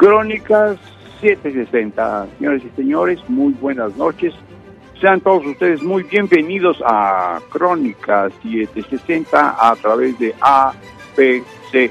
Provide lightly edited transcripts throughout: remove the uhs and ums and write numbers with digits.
Crónicas 760. Señores y señores, muy buenas noches. Sean todos ustedes muy bienvenidos a Crónicas 760 a través de APC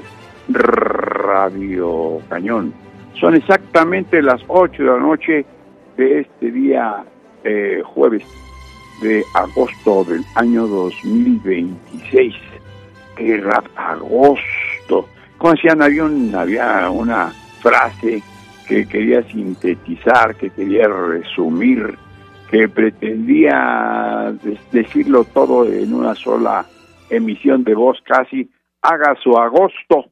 Radio Cañón. Son exactamente las 8 de la noche de este día jueves de agosto del año 2026. ¡Qué agosto! Como decían, había una frase que quería sintetizar, que quería resumir, que pretendía decirlo todo en una sola emisión de voz casi, haga su agosto.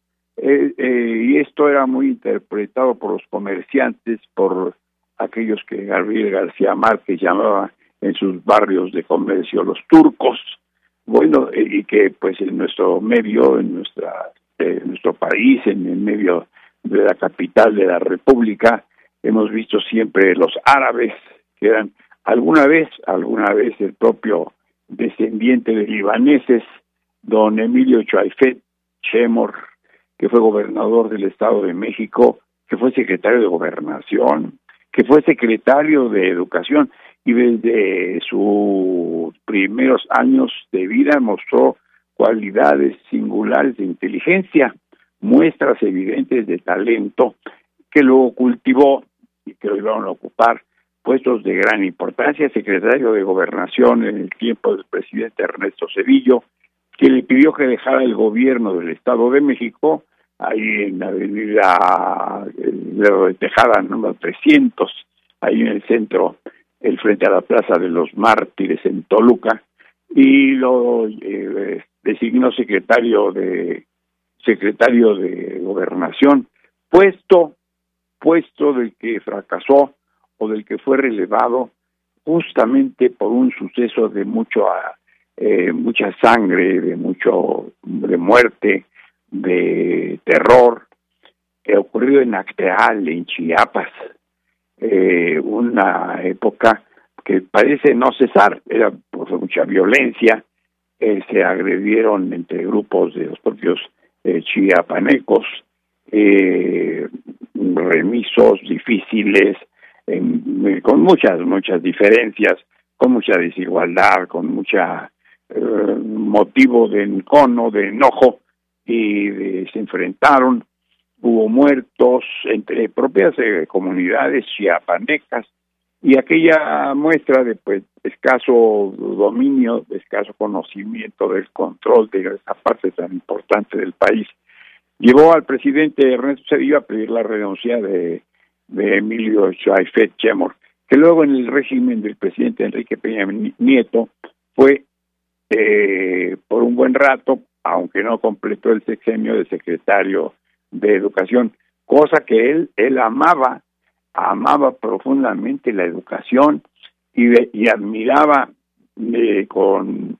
Y esto era muy interpretado por los comerciantes, por aquellos que Gabriel García Márquez llamaba en sus barrios de comercio los turcos. Bueno, y que pues en nuestro medio, en nuestro país, en el medio de la capital de la República, hemos visto siempre los árabes, que eran alguna vez el propio descendiente de libaneses, don Emilio Chaifet Chemor, que fue gobernador del Estado de México, que fue secretario de Gobernación, que fue secretario de Educación, y desde sus primeros años de vida mostró cualidades singulares de inteligencia, muestras evidentes de talento, que luego cultivó y que lo iban a ocupar puestos de gran importancia, secretario de Gobernación en el tiempo del presidente Ernesto Zedillo, que le pidió que dejara el gobierno del Estado de México, ahí en la avenida de Tejada, número 300, ahí en el centro, frente a la Plaza de los Mártires en Toluca, y lo designó secretario de Gobernación, puesto del que fracasó o del que fue relevado justamente por un suceso de mucha sangre, de muerte, de terror, ocurrido en Acteal, en Chiapas, una época que parece no cesar, era por mucha violencia, se agredieron entre grupos de los propios chiapanecos, remisos, difíciles, con muchas diferencias, con mucha desigualdad, con mucha motivo de encono, de enojo, y se enfrentaron. Hubo muertos entre propias comunidades chiapanecas, y aquella muestra de escaso dominio, de escaso conocimiento del control de esa parte tan importante del país, llevó al presidente Ernesto Zedillo a pedir la renuncia de Emilio Chaifet Chemor, que luego en el régimen del presidente Enrique Peña Nieto fue por un buen rato, aunque no completó el sexenio, de secretario de Educación, cosa que él amaba profundamente la educación y admiraba con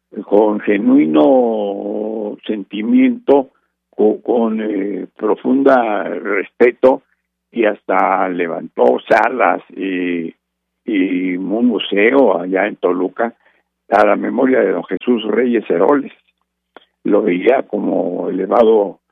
genuino sentimiento, con profunda respeto, y hasta levantó salas y un museo allá en Toluca a la memoria de don Jesús Reyes Heroles. Lo veía como elevado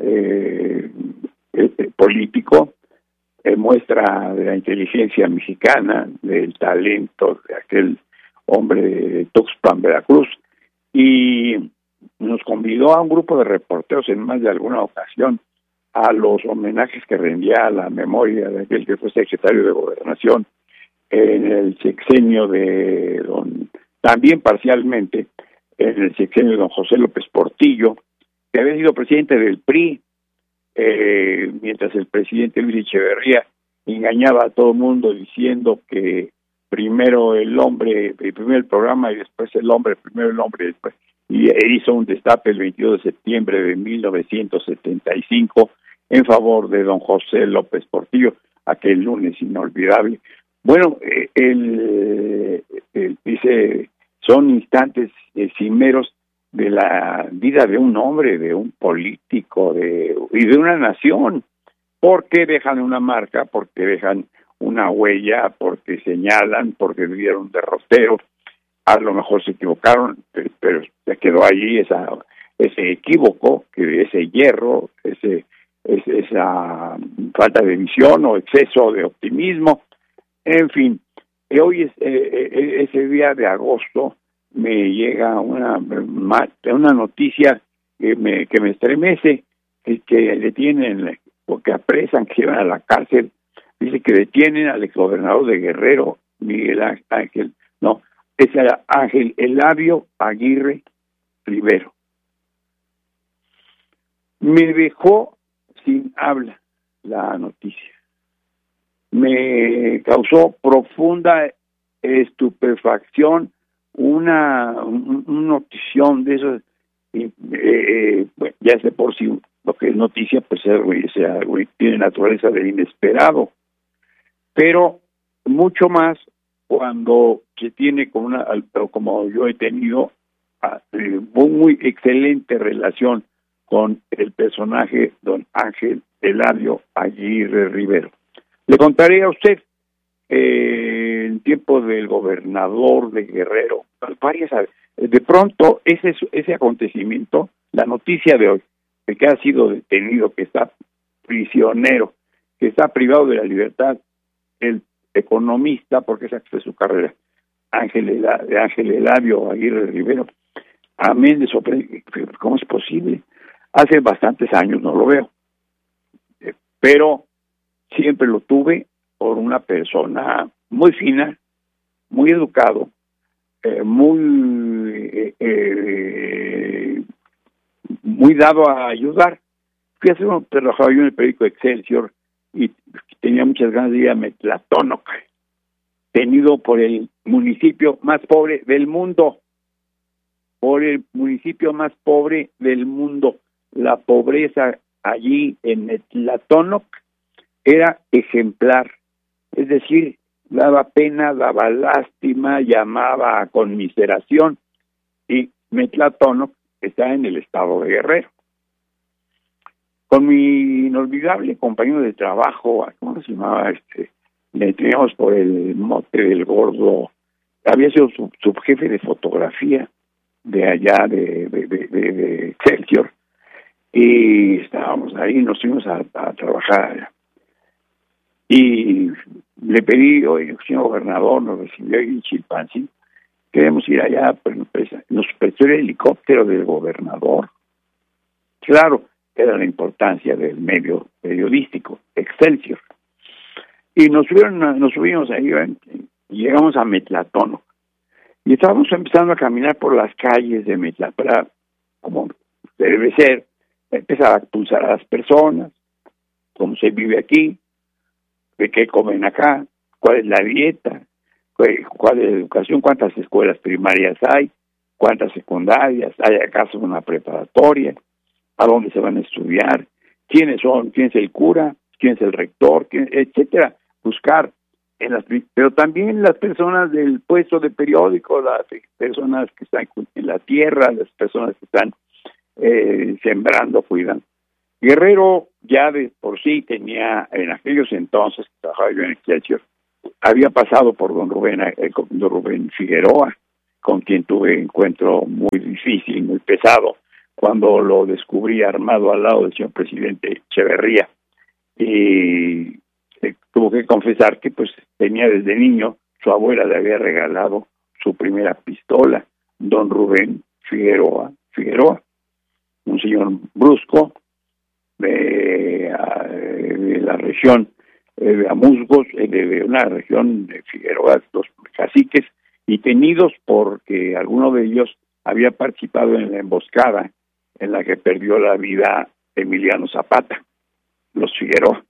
político, muestra de la inteligencia mexicana, del talento de aquel hombre de Tuxpan, Veracruz, y nos convidó a un grupo de reporteros en más de alguna ocasión a los homenajes que rendía a la memoria de aquel que fue secretario de Gobernación en el sexenio también parcialmente, en el sexenio de don José López Portillo, que había sido presidente del PRI, mientras el presidente Luis Echeverría engañaba a todo el mundo diciendo que primero el programa y después el hombre, primero el hombre, después, y hizo un destape el 22 de septiembre de 1975 en favor de don José López Portillo, aquel lunes inolvidable. Bueno, él dice, son instantes efímeros de la vida de un hombre, de un político, y de una nación, porque dejan una marca, porque dejan una huella, porque señalan, porque vivieron derrotero. A lo mejor se equivocaron, pero se quedó allí ese equívoco, ese hierro, ese esa falta de visión o exceso de optimismo. En fin, hoy es ese día de agosto me llega una noticia que me estremece, que detienen, porque apresan, que llevan a la cárcel. Dice que detienen al exgobernador de Guerrero, Ángel Elavio Aguirre Rivero. Me dejó sin habla la noticia. Me causó profunda estupefacción, una notición de esos, ya sé por si lo que es noticia, pues tiene naturaleza de inesperado, pero mucho más cuando se tiene como yo he tenido, muy excelente relación con el personaje don Ángel Elavio Aguirre Rivero. Le contaré a usted, en tiempo del gobernador de Guerrero, de pronto ese acontecimiento, la noticia de hoy, de que ha sido detenido, que está prisionero, que está privado de la libertad, el economista, porque esa fue su carrera, Ángel Elavio Aguirre Rivero, amén de sorprender. ¿Cómo es posible? Hace bastantes años no lo veo, pero siempre lo tuve por una persona muy fina, muy educado, muy dado a ayudar. Trabajaba yo en el periódico Excelsior y tenía muchas ganas de ir a Metlatónoc, tenido por el municipio más pobre del mundo, La pobreza allí en Metlatónoc era ejemplar, es decir, daba pena, daba lástima, llamaba a conmiseración, y Metlatónoc está en el estado de Guerrero. Con mi inolvidable compañero de trabajo, ¿cómo se llamaba? Le teníamos por el mote del Gordo, había sido subjefe de fotografía de allá de Excelsior, y estábamos ahí, nos fuimos a trabajar, y le pedí, oye, señor gobernador, nos recibió ahí en Chilpancingo, queremos ir allá, pues nos prestó el helicóptero del gobernador. Claro, era la importancia del medio periodístico, Excelsior. Y nos subimos ahí, y llegamos a Metlatónoc. Y estábamos empezando a caminar por las calles de Metlatónoc, como debe ser, empezar a pulsar a las personas, cómo se vive aquí, de qué comen acá, cuál es la dieta, cuál es la educación, cuántas escuelas primarias hay, cuántas secundarias, ¿hay acaso una preparatoria? ¿A dónde se van a estudiar? ¿Quiénes son? ¿Quién es el cura? ¿Quién es el rector? Etcétera. Buscar pero también las personas del puesto de periódico, las personas que están en la tierra, las personas que están sembrando, cuidan. Guerrero ya de por sí tenía, en aquellos entonces que trabajaba yo en Excelsior, había pasado por don Rubén Figueroa, con quien tuve encuentro muy difícil, muy pesado, cuando lo descubrí armado al lado del señor presidente Echeverría. Y tuvo que confesar que pues tenía desde niño, su abuela le había regalado su primera pistola, don Rubén Figueroa, un señor brusco de la región de Amusgos, de una región de Figueroa, los caciques, y tenidos porque alguno de ellos había participado en la emboscada en la que perdió la vida Emiliano Zapata, los Figueroa.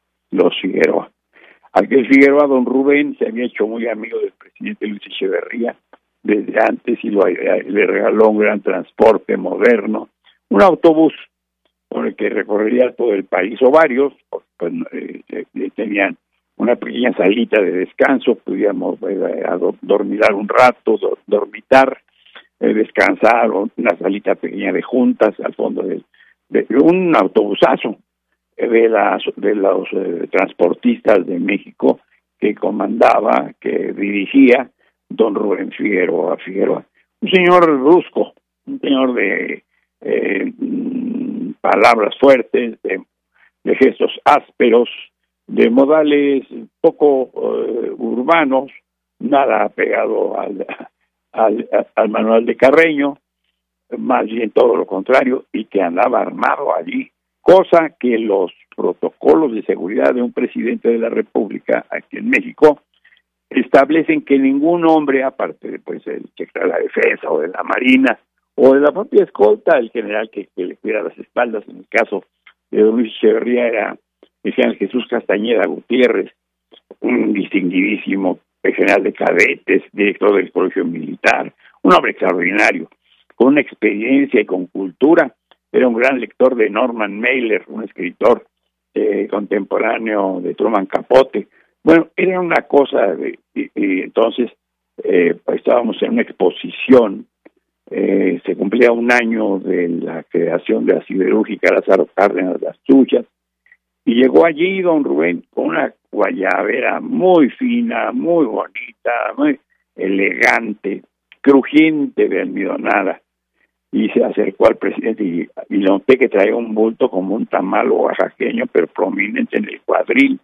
Aquel Figueroa, don Rubén, se había hecho muy amigo del presidente Luis Echeverría desde antes y le regaló un gran transporte moderno, un autobús con el que recorrería todo el país, o varios, pues tenían una pequeña salita de descanso, podíamos dormir un rato, dormitar, descansar, una salita pequeña de juntas al fondo de un autobusazo de los transportistas de México que comandaba, que dirigía don Rubén Figueroa, un señor brusco, un señor de palabras fuertes, de de gestos ásperos, de modales poco urbanos, nada pegado al manual de Carreño, más bien todo lo contrario, y que andaba armado allí, cosa que los protocolos de seguridad de un presidente de la República aquí en México establecen que ningún hombre, aparte de pues el secretario de la Defensa o de la Marina o de la propia escolta, el general que le cuida las espaldas, en el caso de don Luis Echeverría era el general Jesús Castañeda Gutiérrez, un distinguidísimo general de cadetes, director del Colegio Militar, un hombre extraordinario, con una experiencia y con cultura. Era un gran lector de Norman Mailer, un escritor contemporáneo de Truman Capote. Bueno, era una cosa, y entonces pues estábamos en una exposición, se cumplía un año de la creación de la siderúrgica Lázaro Cárdenas Las Truchas, y llegó allí don Rubén con una guayabera muy fina, muy bonita, muy elegante, crujiente de almidonada, y se acercó al presidente y noté que traía un bulto como un tamal oaxaqueño, pero prominente en el cuadril.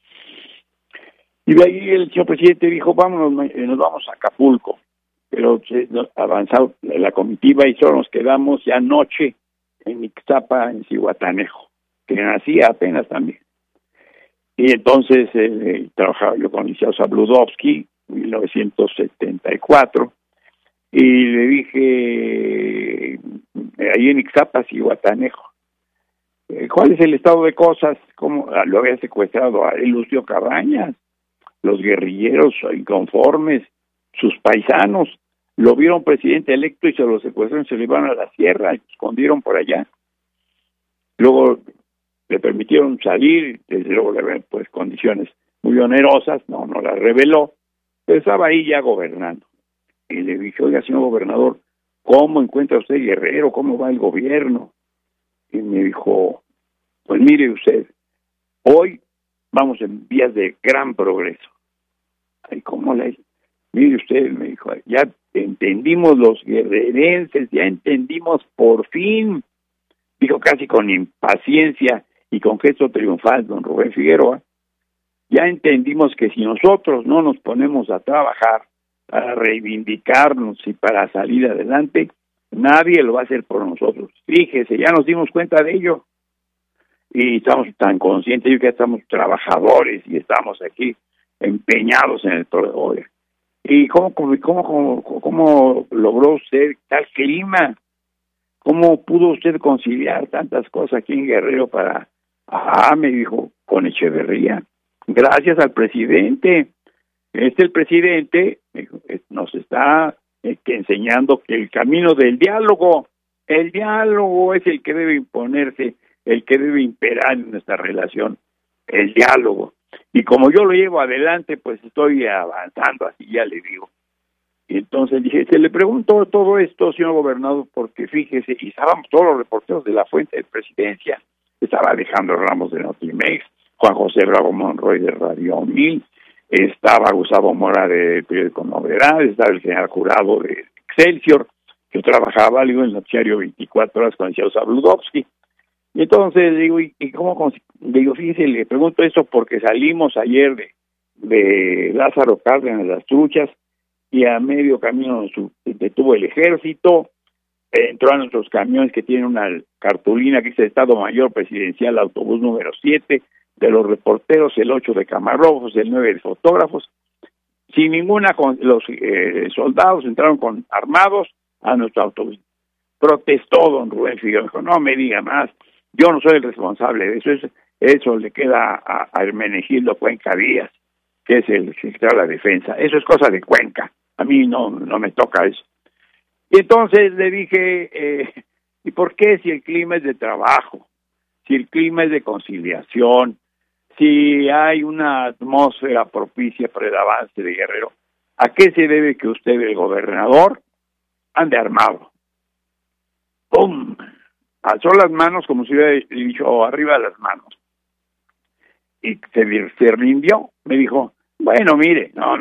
Y de ahí el señor presidente dijo, vámonos, nos vamos a Acapulco. Pero avanzado la comitiva y solo nos quedamos ya anoche en Ixtapa, en Zihuatanejo, que nacía apenas también. Y entonces trabajaba yo con Liceo Zabludovsky, en 1974, y le dije, ahí en Ixtapa, Zihuatanejo, ¿cuál es el estado de cosas? ¿Cómo lo había secuestrado a Lucio Cabañas? Los guerrilleros inconformes, sus paisanos, lo vieron presidente electo y se lo secuestraron, se lo llevaron a la sierra y lo escondieron por allá. Luego le permitieron salir, desde luego le ven pues condiciones muy onerosas, no las reveló, pero estaba ahí ya gobernando. Y le dije, oiga, señor gobernador, ¿cómo encuentra usted Guerrero? ¿Cómo va el gobierno? Y me dijo, pues mire usted, hoy vamos en vías de gran progreso. Ay, ¿cómo le? Mire usted, me dijo, ya entendimos los guerrerenses, ya entendimos por fin, dijo casi con impaciencia y con gesto triunfal don Rubén Figueroa, ya entendimos que si nosotros no nos ponemos a trabajar para reivindicarnos y para salir adelante, nadie lo va a hacer por nosotros. Fíjese, ya nos dimos cuenta de ello y estamos tan conscientes de que estamos trabajadores y estamos aquí empeñados en el progreso. ¿Y cómo logró usted tal clima? ¿Cómo pudo usted conciliar tantas cosas aquí en Guerrero para... me dijo, con Echeverría. Gracias al presidente. El presidente nos está enseñando que el camino del diálogo, el diálogo es el que debe imponerse, el que debe imperar en nuestra relación, el diálogo. Y como yo lo llevo adelante, pues estoy avanzando, así ya le digo. Y entonces dije, se le preguntó todo esto, señor gobernador, porque fíjese, y estábamos todos los reporteros de la fuente de presidencia, estaba Alejandro Ramos de Notimex, Juan José Bravo Monroy de Radio 1000, estaba Gustavo Mora de Periódico Novedades, estaba el general Jurado de Excelsior, que trabajaba, digo, en el noticiario 24 horas con el señor Zabludovsky. Y entonces digo, ¿y cómo? Digo, fíjese, le pregunto esto porque salimos ayer de Lázaro Cárdenas Las Truchas y a medio camino detuvo el ejército, entró a nuestros camiones que tienen una cartulina que dice Estado Mayor Presidencial, autobús número 7, de los reporteros, el 8 de camarógrafos, el 9 de fotógrafos, sin ninguna, los soldados entraron armados a nuestro autobús. Protestó don Rubén Figueroa, dijo, no me diga más, yo no soy el responsable de eso, eso le queda a Hermenegildo Cuenca Díaz, que es el secretario de la Defensa, eso es cosa de Cuenca, a mí no me toca eso. Y entonces le dije, ¿y por qué si el clima es de trabajo, si el clima es de conciliación, si hay una atmósfera propicia para el avance de Guerrero, ¿a qué se debe que usted, el gobernador, ande armado? ¡Pum! Alzó las manos como si hubiera dicho arriba las manos. Y se rindió. Me dijo, bueno, mire, no,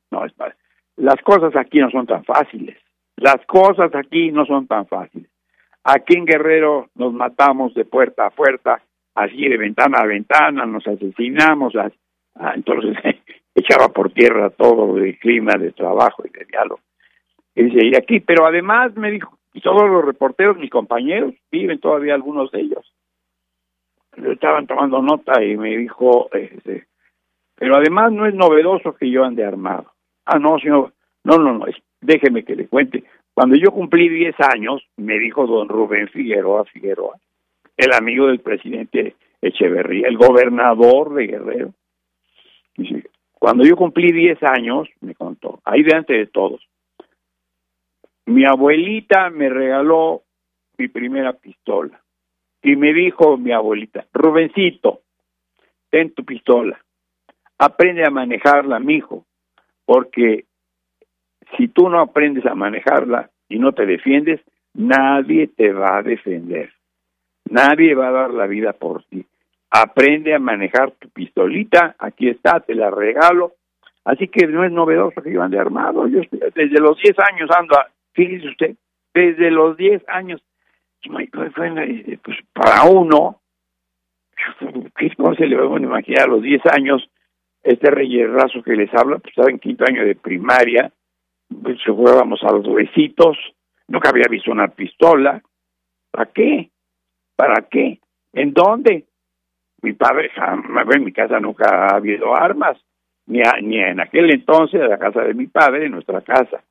las cosas aquí no son tan fáciles. Las cosas aquí no son tan fáciles. Aquí en Guerrero nos matamos de puerta a puerta así de ventana a ventana, nos asesinamos, entonces echaba por tierra todo el clima de trabajo y de diálogo. Y dice, y aquí, pero además me dijo, y todos los reporteros, mis compañeros, viven todavía algunos de ellos. Estaban tomando nota y me dijo, pero además no es novedoso que yo ande armado. No, señor, no, déjeme que le cuente. Cuando yo cumplí 10 años, me dijo don Rubén Figueroa, el amigo del presidente Echeverría, el gobernador de Guerrero. Dice, cuando yo cumplí 10 años, me contó, ahí delante de todos, mi abuelita me regaló mi primera pistola. Y me dijo mi abuelita, Rubencito, ten tu pistola, aprende a manejarla, mijo, porque si tú no aprendes a manejarla y no te defiendes, nadie te va a defender. Nadie va a dar la vida por ti. Aprende a manejar tu pistolita, aquí está, te la regalo. Así que no es novedoso que yo ande armado. Yo desde los 10 años ando, fíjese usted, desde los 10 años. Pues para uno, ¿cómo se le va a imaginar a los 10 años este reyerrazo que les habla? Pues estaba en 5º año de primaria, pues jugábamos a los huesitos, nunca había visto una pistola. ¿Para qué? ¿En dónde? Mi padre, en mi casa nunca ha habido armas, ni en aquel entonces, en la casa de mi padre, en nuestra casa.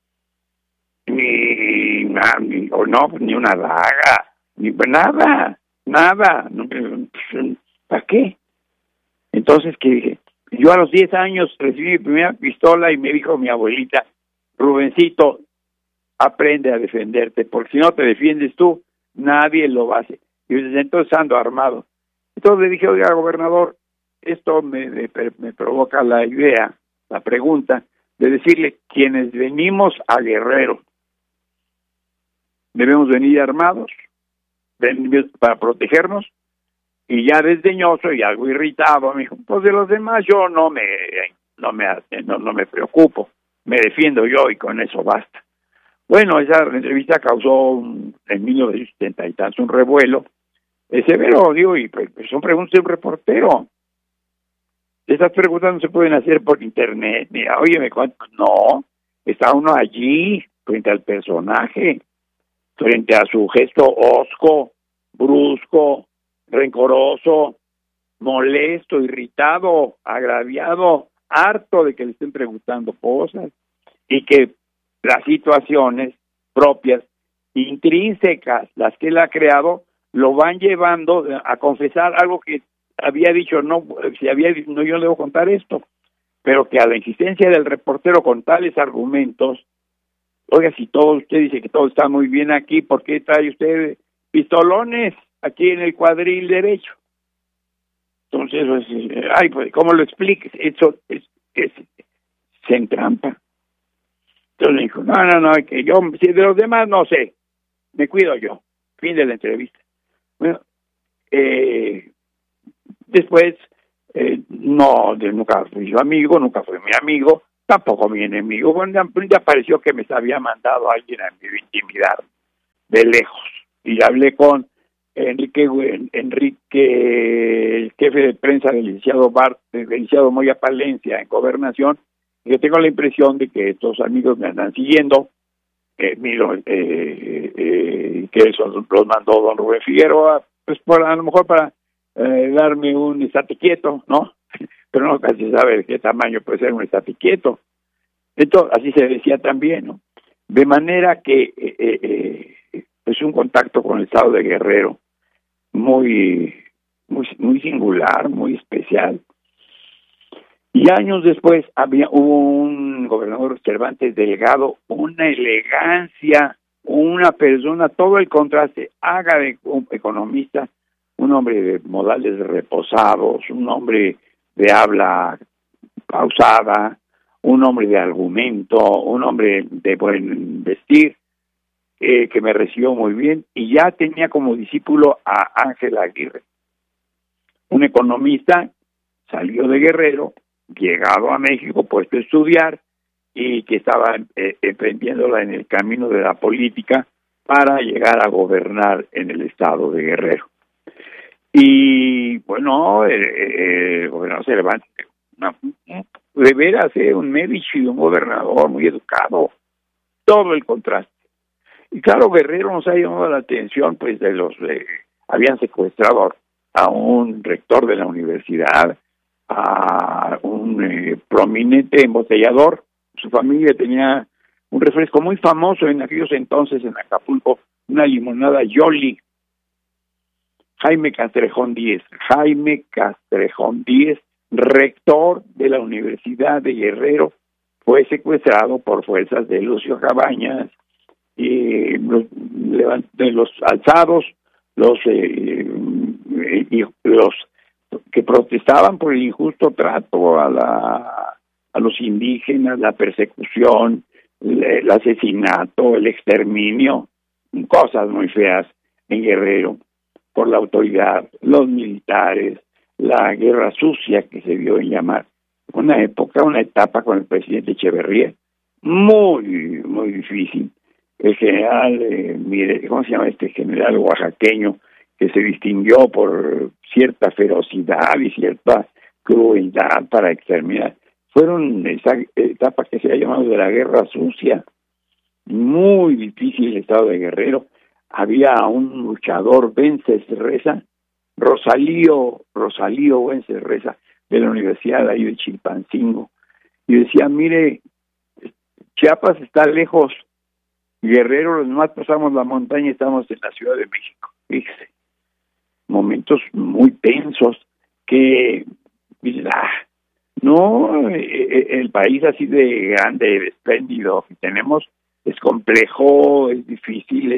Ni una daga, ni nada. ¿Para qué? Entonces, ¿qué dije? Yo a los 10 años recibí mi primera pistola y me dijo mi abuelita, Rubencito, aprende a defenderte, porque si no te defiendes tú, nadie lo va a hacer. Y desde entonces ando armado. Entonces le dije, oiga, gobernador, esto me provoca la idea, la pregunta, de decirle, quienes venimos a Guerrero, debemos venir armados para protegernos. Y ya desdeñoso y algo irritado me dijo, pues de los demás yo no me preocupo, me defiendo yo y con eso basta. Bueno, esa entrevista causó en 1970 y tanto un revuelo severo, digo, y pues son preguntas de un reportero. Esas preguntas no se pueden hacer por internet. Mira, oye, no, está uno allí frente al personaje, frente a su gesto hosco, brusco, rencoroso, molesto, irritado, agraviado, harto de que le estén preguntando cosas y que las situaciones propias, intrínsecas, las que él ha creado, lo van llevando a confesar algo que había dicho, no, yo le debo contar esto, pero que a la insistencia del reportero con tales argumentos, oiga, si todo usted dice que todo está muy bien aquí, ¿por qué trae usted pistolones aquí en el cuadril derecho? Entonces, pues, ¿cómo lo expliques? Eso se entrampa. Entonces me dijo, no, que yo, si de los demás no sé, me cuido yo. Fin de la entrevista. Bueno, después, nunca fui su amigo, nunca fue mi amigo, tampoco mi enemigo. Bueno, ya pareció que me había mandado a alguien a intimidar de lejos. Y hablé con Enrique, el jefe de prensa del licenciado Moya Palencia en Gobernación, y yo tengo la impresión de que estos amigos me andan siguiendo, que eso los mandó don Rubén Figueroa, pues a lo mejor para darme un estate quieto, ¿no? Pero no casi sabe de qué tamaño puede ser un estate quieto. Entonces, así se decía también, ¿no? De manera que es un contacto con el estado de Guerrero muy singular, muy especial. Y años después hubo un gobernador Cervantes Delgado, una elegancia, una persona, todo el contraste, haga de un economista, un hombre de modales reposados, un hombre de habla pausada, un hombre de argumento, un hombre de buen vestir, que me recibió muy bien, y ya tenía como discípulo a Ángel Aguirre, un economista, salió de Guerrero, llegado a México, puesto a estudiar, y que estaba emprendiéndola en el camino de la política para llegar a gobernar en el estado de Guerrero. Y bueno, el gobernador Cervantes, de veras, un Medici, un gobernador muy educado, todo el contraste. Y claro, Guerrero nos ha llamado la atención, pues, habían secuestrado a un rector de la universidad, a un prominente embotellador. Su familia tenía un refresco muy famoso en aquellos entonces en Acapulco, una limonada Yoli. Jaime Castrejón Díez, rector de la Universidad de Guerrero, fue secuestrado por fuerzas de Lucio Cabañas, y los alzados, los que protestaban por el injusto trato a los indígenas, la persecución, el asesinato, el exterminio, cosas muy feas en Guerrero, por la autoridad, los militares, la guerra sucia que se dio en llamar. Una etapa con el presidente Echeverría muy, muy difícil. El general, ¿cómo se llama este general oaxaqueño? Que se distinguió por cierta ferocidad y cierta crueldad para exterminar. Fueron esa etapa que se ha llamado de la guerra sucia. Muy difícil el estado de Guerrero. Había un luchador, Rosalío Vences de la Universidad ahí de Chilpancingo, y decía, mire, Chiapas está lejos, Guerrero, los demás pasamos la montaña y estamos en la Ciudad de México. Fíjese, momentos muy tensos que, no, el país así de grande, de espléndido que tenemos, es complejo, es difícil,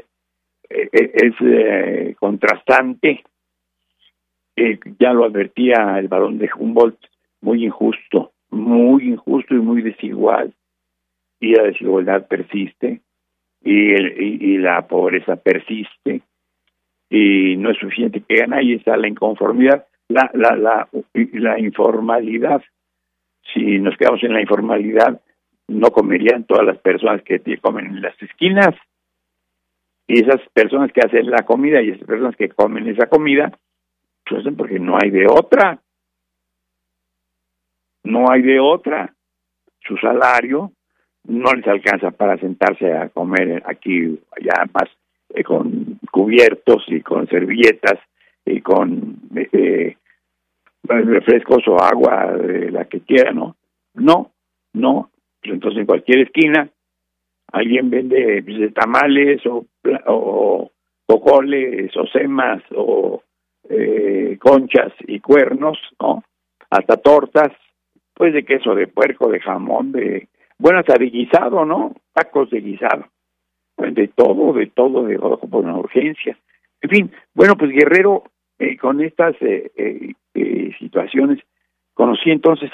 es contrastante. Ya lo advertía el barón de Humboldt, muy injusto y muy desigual, y la desigualdad persiste, y la pobreza persiste, y no es suficiente que gane, ahí está la inconformidad, la informalidad. Si nos quedamos en la informalidad, no comerían todas las personas que comen en las esquinas, y esas personas que hacen la comida y esas personas que comen esa comida, pues hacen porque no hay de otra. Su salario no les alcanza para sentarse a comer aquí, allá más, con cubiertos y con servilletas y con refrescos o agua, la que quieran, ¿no? Entonces en cualquier esquina alguien vende tamales o cocoles o semas o conchas y cuernos, ¿no? Hasta tortas, pues de queso, de puerco, de jamón, hasta de guisado, ¿no? Tacos de guisado, pues de todo por una urgencia. En fin, bueno, pues Guerrero, con estas situaciones, conocí entonces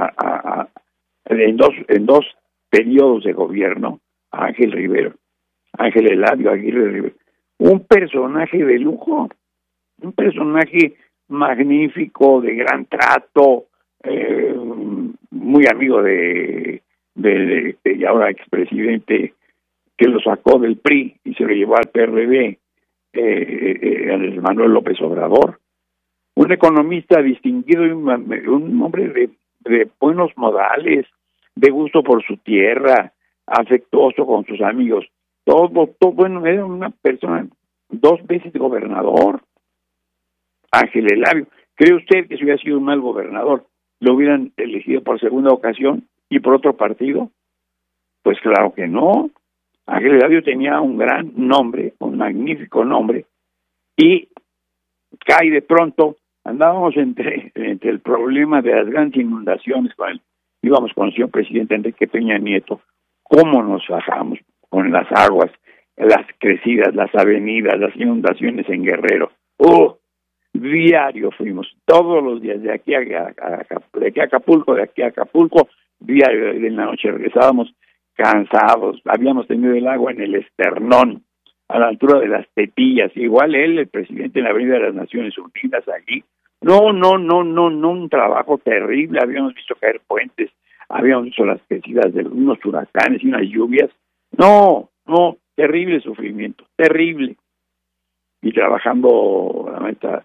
en dos periodos de gobierno a Ángel Eladio Aguirre Rivero, un personaje de lujo, un personaje magnífico, de gran trato, muy amigo de ahora expresidente, que lo sacó del PRI y se lo llevó al PRD, Andrés Manuel López Obrador, un economista distinguido y un hombre de buenos modales, de gusto por su tierra, afectuoso con sus amigos, todo, bueno, era una persona 2 veces gobernador. Ángel Eladio, ¿cree usted que si hubiera sido un mal gobernador lo hubieran elegido por segunda ocasión y por otro partido? Pues claro que no. Ángel Eladio tenía un gran nombre, un magnífico nombre, y cae de pronto. Andábamos entre el problema de las grandes inundaciones, íbamos con el señor presidente Enrique Peña Nieto, cómo nos bajamos con las aguas, las crecidas, las avenidas, las inundaciones en Guerrero. Diario fuimos, todos los días, de aquí a Acapulco, diario, en la noche regresábamos cansados, habíamos tenido el agua en el esternón, a la altura de las tetillas, igual el presidente en la Avenida de las Naciones Unidas allí. No, un trabajo terrible, habíamos visto caer puentes, habíamos visto las crecidas de unos huracanes y unas lluvias. No, terrible sufrimiento, terrible. Y trabajando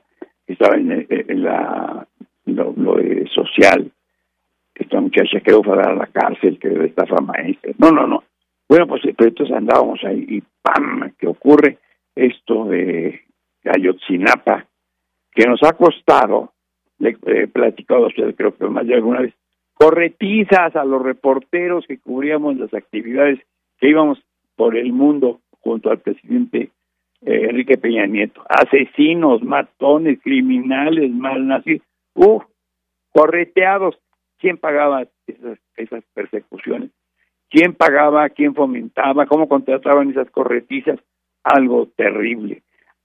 estaba en lo de social, esta muchacha quedó fue a la cárcel, que de estafa maestra. No. Bueno, pues entonces andábamos ahí y ¡pam! ¿Qué ocurre? Esto de Ayotzinapa, que nos ha costado, le he platicado a ustedes, creo que más de alguna vez, corretizas a los reporteros que cubríamos las actividades que íbamos por el mundo junto al presidente Enrique Peña Nieto. Asesinos, matones, criminales, malnacidos, correteados. ¿Quién pagaba esas persecuciones? ¿Quién pagaba? ¿Quién fomentaba? ¿Cómo contrataban esas corretizas? Algo terrible,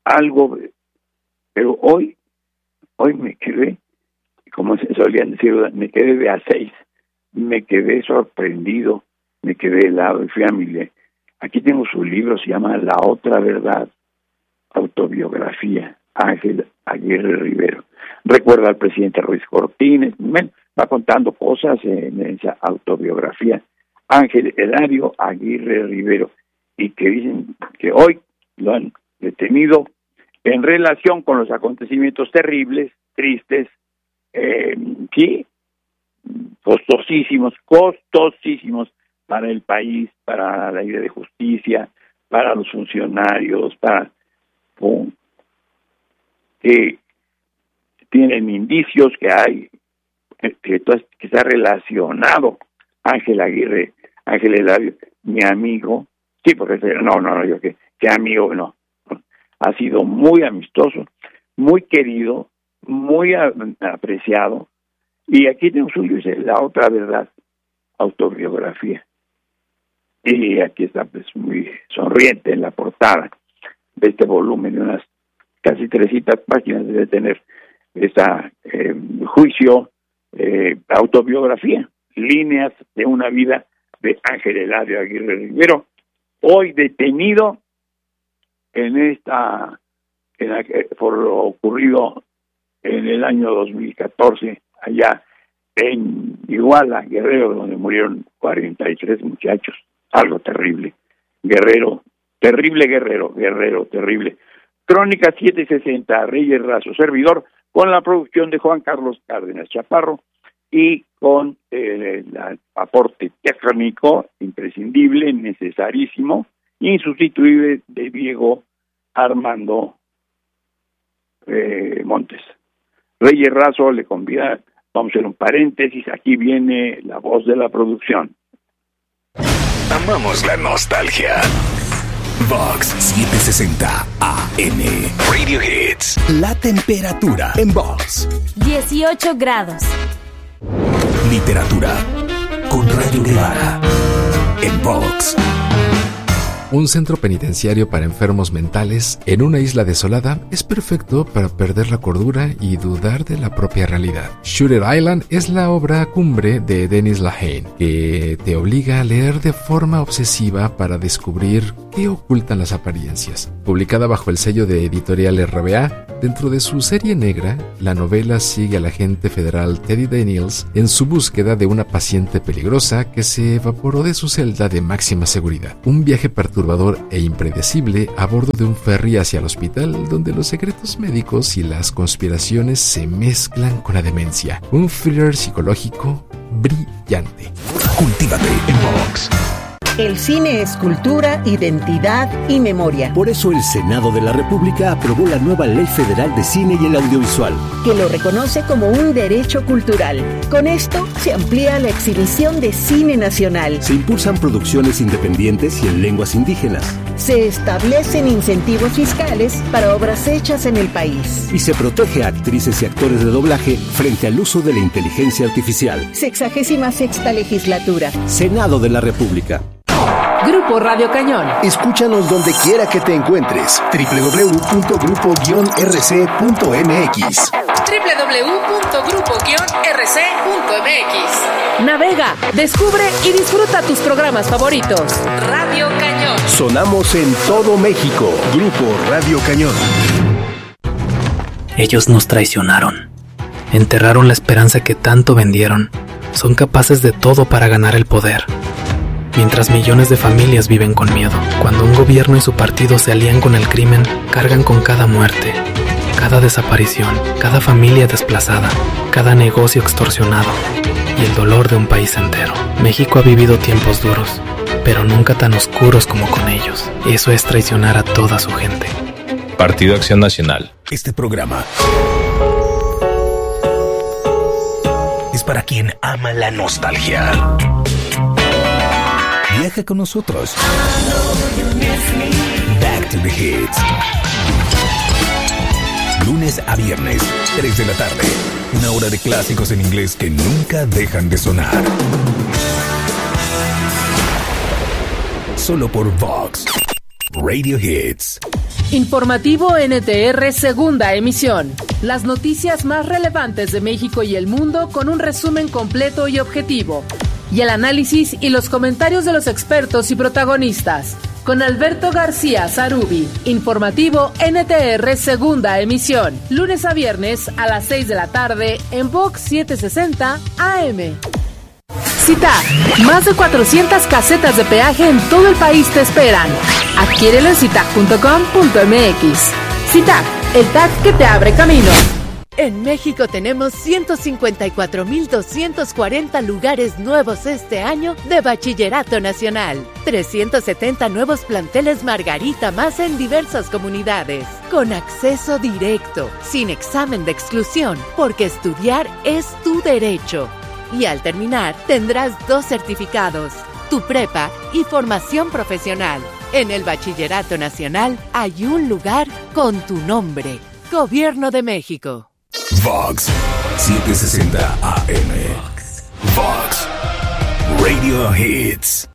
pero hoy me quedé, como se solían decir, me quedé de A6, me quedé sorprendido, me quedé helado y fui a aquí tengo su libro, se llama La Otra Verdad, autobiografía, Ángel Aguirre Rivero. Recuerda al presidente Ruiz Cortines, va contando cosas en esa autobiografía, Ángel Eladio Aguirre Rivero, y que dicen que hoy lo han detenido en relación con los acontecimientos terribles, tristes, sí, costosísimos para el país, para la idea de justicia, para los funcionarios, que tienen indicios que hay, que está relacionado Ángel Eladio, mi amigo, sí, porque yo que amigo, no, ha sido muy amistoso, muy querido, muy apreciado, y aquí tengo suyo, dice La Otra Verdad, autobiografía, y aquí está pues muy sonriente en la portada de este volumen de unas casi 300 páginas, debe tener esta juicio, autobiografía, líneas de una vida de Ángel Eladio Aguirre Rivero, hoy detenido por lo ocurrido en el año 2014 allá en Iguala, Guerrero, donde murieron 43 muchachos, algo terrible. Guerrero, terrible. Crónica 760, Reyes Razo, servidor, con la producción de Juan Carlos Cárdenas Chaparro y con el aporte técnico imprescindible, necesarísimo, insustituible de Diego Armando Montes. Reyes Razo le convida, vamos a hacer un paréntesis, aquí viene la voz de la producción. Amamos la nostalgia. Vox 760 AM. Radio Hits. La temperatura en Vox. 18 grados. Literatura con Rayo Guevara en Vox. Un centro penitenciario para enfermos mentales en una isla desolada es perfecto para perder la cordura y dudar de la propia realidad. Shutter Island es la obra cumbre de Dennis Lehane, que te obliga a leer de forma obsesiva para descubrir qué ocultan las apariencias. Publicada bajo el sello de Editorial RBA, dentro de su serie negra, la novela sigue al agente federal Teddy Daniels en su búsqueda de una paciente peligrosa que se evaporó de su celda de máxima seguridad. Un viaje perturbador e impredecible a bordo de un ferry hacia el hospital, donde los secretos médicos y las conspiraciones se mezclan con la demencia. Un thriller psicológico brillante. Cultívate en Vox. El cine es cultura, identidad y memoria. Por eso el Senado de la República aprobó la nueva Ley Federal de Cine y el Audiovisual, que lo reconoce como un derecho cultural. Con esto se amplía la exhibición de cine nacional. Se impulsan producciones independientes y en lenguas indígenas. Se establecen incentivos fiscales para obras hechas en el país. Y se protege a actrices y actores de doblaje frente al uso de la inteligencia artificial. 66ª legislatura. Senado de la República. Grupo Radio Cañón. Escúchanos donde quiera que te encuentres. www.grupo-rc.mx. www.grupo-rc.mx. Navega, descubre y disfruta tus programas favoritos. Radio Cañón. Sonamos en todo México. Grupo Radio Cañón. Ellos nos traicionaron. Enterraron la esperanza que tanto vendieron. Son capaces de todo para ganar el poder. Mientras millones de familias viven con miedo. Cuando un gobierno y su partido se alían con el crimen, cargan con cada muerte, cada desaparición, cada familia desplazada, cada negocio extorsionado y el dolor de un país entero. México ha vivido tiempos duros, pero nunca tan oscuros como con ellos. Eso es traicionar a toda su gente. Partido Acción Nacional. Este programa es para quien ama la nostalgia. Viaja con nosotros. Back to the Hits. Lunes a viernes, 3 de la tarde. Una hora de clásicos en inglés que nunca dejan de sonar. Solo por Vox Radio Hits. Informativo NTR segunda emisión. Las noticias más relevantes de México y el mundo con un resumen completo y objetivo. Y el análisis y los comentarios de los expertos y protagonistas. Con Alberto García Zarubi. Informativo NTR segunda emisión. Lunes a viernes a las 6 de la tarde en Vox 760 AM. CITAG. Más de 400 casetas de peaje en todo el país te esperan. Adquiérelo en citag.com.mx. CITAG, el tag que te abre camino. En México tenemos 154,240 lugares nuevos este año de Bachillerato Nacional. 370 nuevos planteles Margarita más en diversas comunidades. Con acceso directo, sin examen de exclusión, porque estudiar es tu derecho. Y al terminar, tendrás 2 certificados, tu prepa y formación profesional. En el Bachillerato Nacional hay un lugar con tu nombre. Gobierno de México. Vox 760 AM. Vox Radio Hits.